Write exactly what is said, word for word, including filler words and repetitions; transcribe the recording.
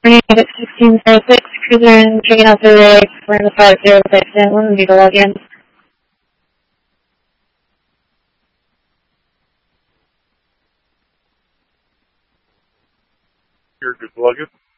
Unit sixteen zero six, cruiser and checking out the rig. We're in the five zero six and we'll need to log in. You're good to log in.